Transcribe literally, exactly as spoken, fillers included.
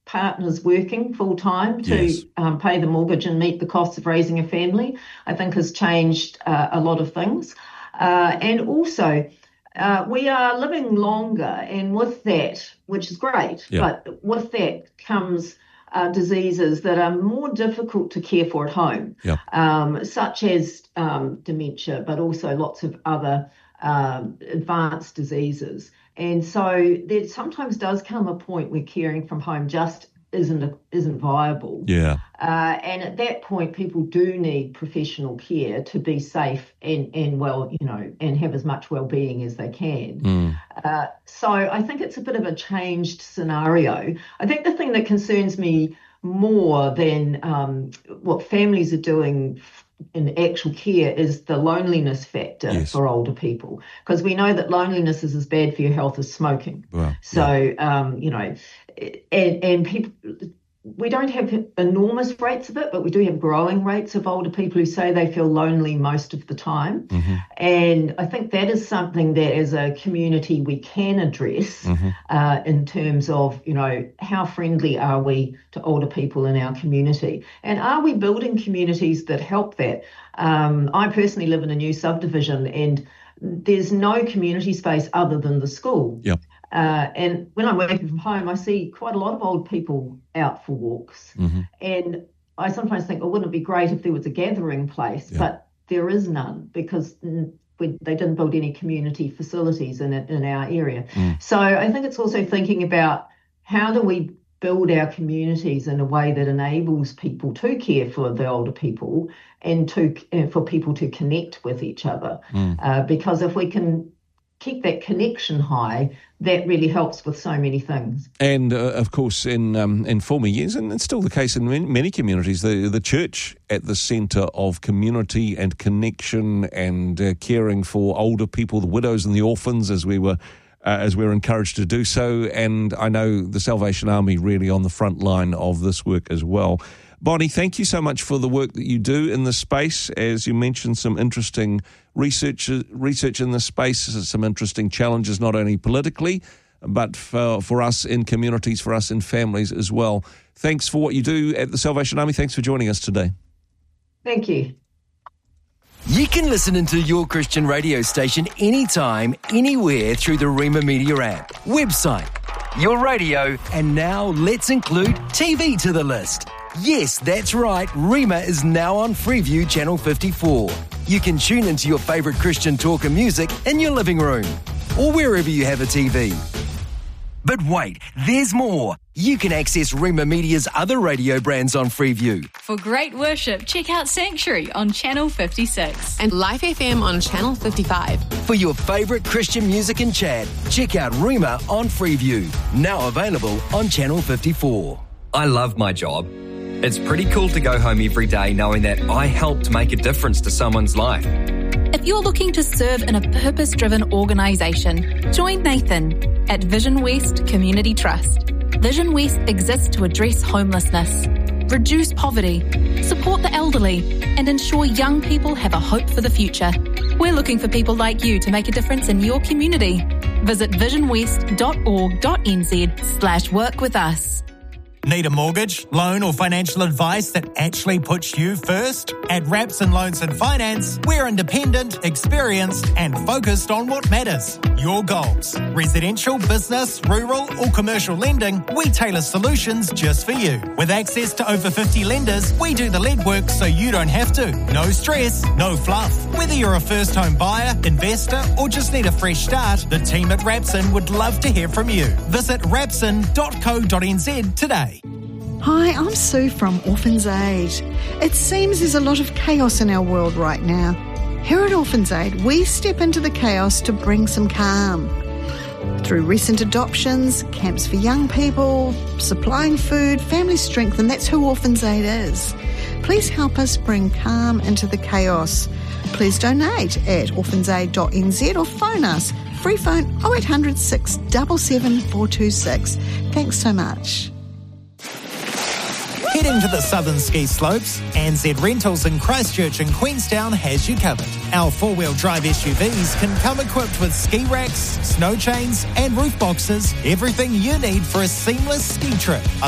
partners working full-time to Yes. um, pay the mortgage and meet the costs of raising a family, I think has changed uh, a lot of things. Uh, and also, uh, we are living longer, and with that, which is great, Yeah. but with that comes uh, diseases that are more difficult to care for at home, Yeah. um, such as um, dementia, but also lots of other um, advanced diseases. And so there sometimes does come a point where caring from home just isn't isn't viable. Yeah. Uh, and at that point, people do need professional care to be safe and, and well, you know, and have as much well-being as they can. Mm. Uh, so I think it's a bit of a changed scenario. I think the thing that concerns me more than um, what families are doing in actual care is the loneliness factor Yes. for older people, because we know that loneliness is as bad for your health as smoking. Well, So, um, you know, and, and people, we don't have enormous rates of it, but we do have growing rates of older people who say they feel lonely most of the time. Mm-hmm. And I think that is something that as a community we can address Mm-hmm. uh, in terms of, you know, how friendly are we to older people in our community? And are we building communities that help that? Um, I personally live in a new subdivision and there's no community space other than the school. Yep. Uh, and when I'm working from home, I see quite a lot of old people out for walks. Mm-hmm. And I sometimes think, well, wouldn't it be great if there was a gathering place? Yeah. But there is none because mm, we, they didn't build any community facilities in it, in our area. Mm. So I think it's also thinking about how do we build our communities in a way that enables people to care for the older people and to uh, for people to connect with each other. Mm. Uh, because if we can keep that connection high, that really helps with so many things. And, uh, of course, in um, in former years, and it's still the case in many, many communities, the, the church at the centre of community and connection and uh, caring for older people, the widows and the orphans, as we were uh, as we were encouraged to do so. And I know the Salvation Army really on the front line of this work as well. Bonnie, thank you so much for the work that you do in this space. As you mentioned, some interesting research research in this space, some interesting challenges, not only politically, but for, for us in communities, for us in families as well. Thanks for what you do at the Salvation Army. Thanks for joining us today. Thank you. You can listen into your Christian radio station anytime, anywhere through the Rima Media app, website, your radio, and now let's include T V to the list. Yes, that's right, Rima is now on Freeview Channel fifty-four. You can tune into your favourite Christian talk and music in your living room or wherever you have a T V. But wait, there's more. You can access Rima Media's other radio brands on Freeview. For great worship, check out Sanctuary on Channel fifty-six. And Life F M on Channel fifty-five. For your favourite Christian music and chat, check out Rima on Freeview. Now available on Channel fifty-four. I love my job. It's pretty cool to go home every day knowing that I helped make a difference to someone's life. If you're looking to serve in a purpose-driven organisation, join Nathan at Vision West Community Trust. Vision West exists to address homelessness, reduce poverty, support the elderly, and ensure young people have a hope for the future. We're looking for people like you to make a difference in your community. Visit visionwest.org.nz slash work with us. Need a mortgage, loan or financial advice that actually puts you first? At Rapson Loans and Finance, we're independent, experienced and focused on what matters. Your goals. Residential, business, rural or commercial lending, we tailor solutions just for you. With access to over fifty lenders, we do the legwork so you don't have to. No stress, no fluff. Whether you're a first home buyer, investor or just need a fresh start, the team at Rapson would love to hear from you. Visit rapson dot co dot n z today. Hi, I'm Sue from Orphans Aid. It seems there's a lot of chaos in our world right now. Here at Orphans Aid, we step into the chaos to bring some calm. Through recent adoptions, camps for young people, supplying food, family strength, and that's who Orphans Aid is. Please help us bring calm into the chaos. Please donate at orphans aid dot n z or phone us. Free phone oh eight hundred, six seven seven, four two six. Thanks so much. Heading to the southern ski slopes, N Z Rentals in Christchurch and Queenstown has you covered. Our four-wheel drive S U Vs can come equipped with ski racks, snow chains and roof boxes, everything you need for a seamless ski trip.